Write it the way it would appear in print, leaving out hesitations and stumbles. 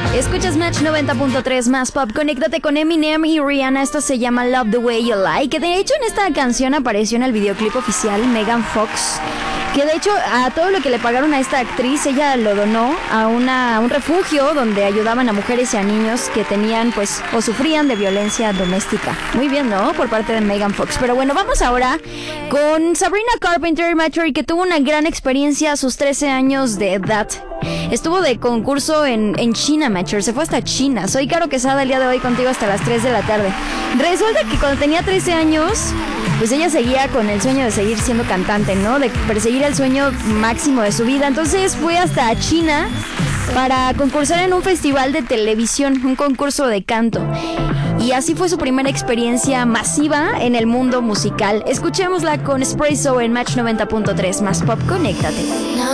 Escuchas Match 90.3 más pop. Conéctate con Eminem y Rihanna. Esto se llama Love the Way You Lie. Que de hecho en esta canción apareció en el videoclip oficial Megan Fox. Que de hecho a todo lo que le pagaron a esta actriz, ella lo donó a un refugio donde ayudaban a mujeres y a niños que tenían pues o sufrían de violencia doméstica. Muy bien, ¿no? Por parte de Megan Fox. Pero bueno, vamos ahora con Sabrina Carpenter, Matcher, que tuvo una gran experiencia a sus 13 años de edad. Estuvo de concurso en China, Matcher. Se fue hasta China. Soy Caro Quesada el día de hoy contigo hasta las 3 de la tarde. Resulta que cuando tenía 13 años, pues ella seguía con el sueño de seguir siendo cantante, ¿no? De perseguir el sueño máximo de su vida. Entonces fue hasta China para concursar en un festival de televisión, un concurso de canto. Y así fue su primera experiencia masiva en el mundo musical. Escuchémosla con Espresso en Match 90.3 más pop. Conéctate.